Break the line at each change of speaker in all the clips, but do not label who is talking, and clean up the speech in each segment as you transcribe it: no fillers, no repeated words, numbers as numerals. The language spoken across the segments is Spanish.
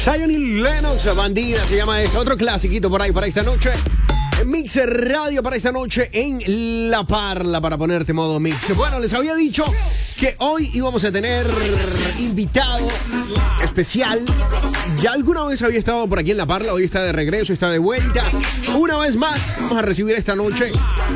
Zion y Lennox, Bandida se llama esto. Otro clasiquito por ahí para esta noche. Mix Radio para esta noche en La Parla para ponerte modo mix. Bueno, les había dicho que hoy íbamos a tener invitado especial. Ya alguna vez había estado por aquí en La Parla, hoy está de regreso, está de vuelta. Una vez más vamos a recibir esta noche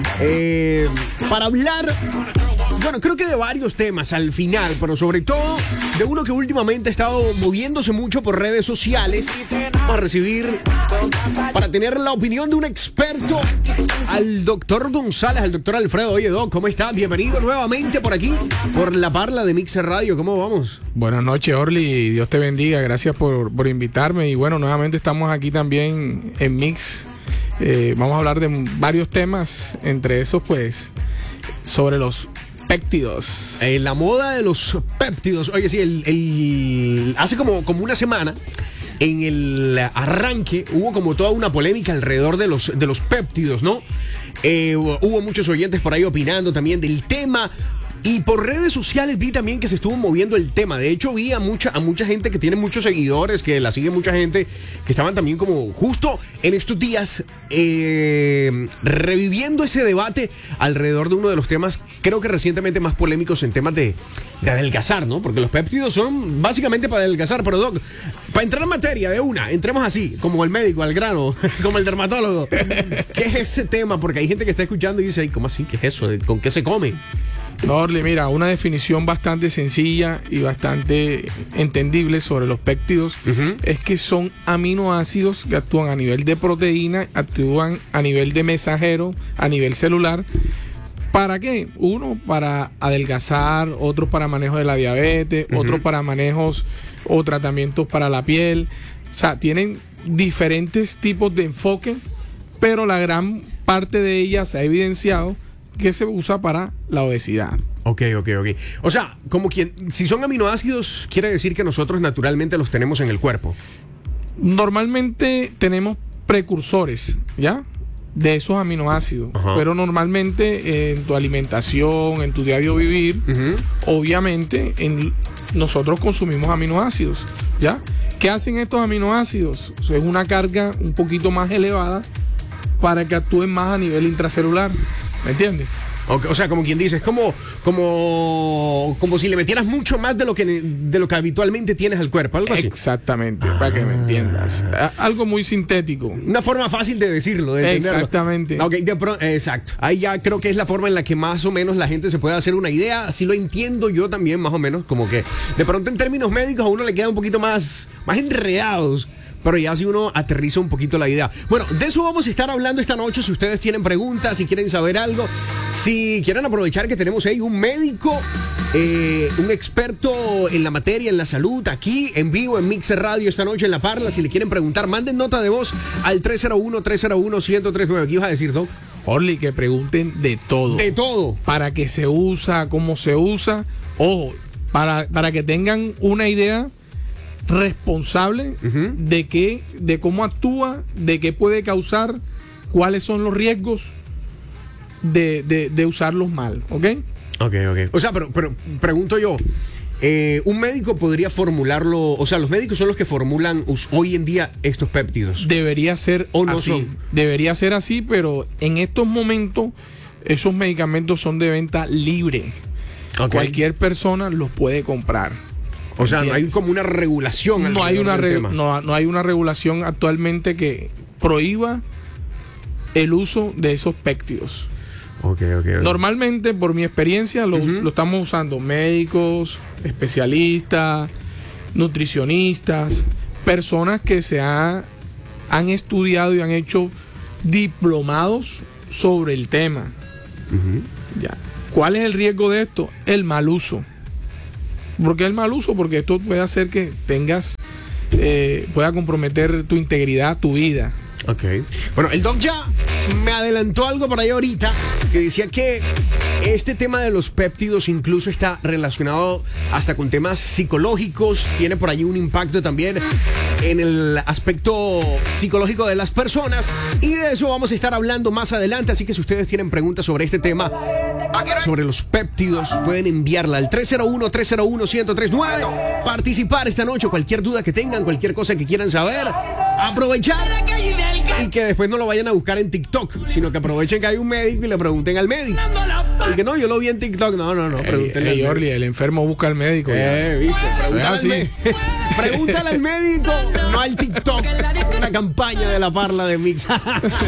para hablar, bueno, creo que de varios temas al final, pero sobre todo de uno que últimamente ha estado moviéndose mucho por redes sociales. Vamos a recibir, para tener la opinión de un experto, al doctor González, al doctor Alfredo. Oye, Doc, ¿cómo está? Bienvenido nuevamente por aquí, por La Parla de Mix Radio. ¿Cómo vamos?
Buenas noches, Orly. Dios te bendiga. Gracias por invitarme. Y bueno, nuevamente estamos aquí también en Mix. Vamos a hablar de varios temas, entre esos, pues, sobre los péptidos.
La moda de los péptidos. Oye, sí, hace como una semana, en el arranque, hubo como toda una polémica alrededor de los péptidos, ¿no? Hubo muchos oyentes por ahí opinando también del tema. Y por redes sociales vi también que se estuvo moviendo el tema. De hecho, vi a mucha gente que tiene muchos seguidores, que la sigue mucha gente, que estaban también como justo en estos días reviviendo ese debate alrededor de uno de los temas, creo que recientemente más polémicos en temas de adelgazar, ¿no? Porque los péptidos son básicamente para adelgazar. Pero, Doc, para entrar en materia de una, entremos así, como el médico, al grano, como el dermatólogo. ¿Qué es ese tema? Porque hay gente que está escuchando y dice, ay, ¿cómo así? ¿Qué es eso? ¿Con qué se come?
No, Orly, mira, una definición bastante sencilla y bastante entendible sobre los péptidos es que son aminoácidos que actúan a nivel de proteína, actúan a nivel de mensajero, a nivel celular. ¿Para qué? Uno para adelgazar, otro para manejo de la diabetes, otro para manejos o tratamientos para la piel. O sea, tienen diferentes tipos de enfoque, pero la gran parte de ellas se ha evidenciado que se usa para la obesidad.
Ok. O sea, si son aminoácidos, quiere decir que nosotros naturalmente los tenemos en el cuerpo.
Normalmente tenemos precursores, ¿ya? De esos aminoácidos. Ajá. Pero normalmente en tu alimentación, en tu diario vivir, obviamente nosotros consumimos aminoácidos, ¿ya? ¿Qué hacen estos aminoácidos? O sea, es una carga un poquito más elevada para que actúen más a nivel intracelular. ¿Me entiendes?
O sea, como quien dice, es como si le metieras mucho más de lo que habitualmente tienes al cuerpo, algo así.
Exactamente, para que me entiendas. Algo muy sintético.
Una forma fácil de decirlo, de entenderlo.
Exactamente.
Okay, exacto. Ahí ya creo que es la forma en la que más o menos la gente se puede hacer una idea. Así lo entiendo yo también, más o menos. Como que de pronto en términos médicos a uno le queda un poquito más enredados. Pero ya si uno aterriza un poquito la idea. Bueno, de eso vamos a estar hablando esta noche. Si ustedes tienen preguntas, si quieren saber algo, si quieren aprovechar que tenemos ahí un médico, un experto en la materia, en la salud, aquí en vivo en Mix Radio esta noche en La Parla. Si le quieren preguntar, manden nota de voz al 301-301-1039. ¿Qué ibas a decir, Doc?
Orly, que pregunten de todo.
De todo.
Para qué se usa, cómo se usa. Ojo, para que tengan una idea responsable de cómo actúa, de qué puede causar, cuáles son los riesgos de usarlos mal, ¿ok?
Ok. O sea, pero pregunto yo, ¿un médico podría formularlo? O sea, los médicos son los que formulan hoy en día estos péptidos.
Debería ser
¿O no
así.
son?
Debería ser así, pero en estos momentos esos medicamentos son de venta libre. Okay. Cualquier persona los puede comprar.
O sea, no hay como una regulación.
No hay una regulación actualmente que prohíba el uso de esos péptidos.
Ok.
Normalmente, por mi experiencia, lo estamos usando médicos, especialistas, nutricionistas, personas que han estudiado y han hecho diplomados sobre el tema. Ya. ¿Cuál es el riesgo de esto? El mal uso. ¿Por qué el mal uso? Porque esto puede hacer que pueda comprometer tu integridad, tu vida.
Ok. Bueno, el Doc ya me adelantó algo por ahí ahorita, que decía que este tema de los péptidos incluso está relacionado hasta con temas psicológicos, tiene por allí un impacto también en el aspecto psicológico de las personas, y de eso vamos a estar hablando más adelante, así que si ustedes tienen preguntas sobre este tema, sobre los péptidos, pueden enviarla al 301-301-1039. Participar esta noche, cualquier duda que tengan, cualquier cosa que quieran saber, aprovechar y que después no lo vayan a buscar en TikTok, sino que aprovechen que hay un médico y le pregunten al médico. Y que no, yo lo vi en TikTok. No, pregúntenle.
Ey, Orly, el enfermo busca al médico.
¿Viste? Pregúntale al médico, no al TikTok. Una campaña de la parla de Mix.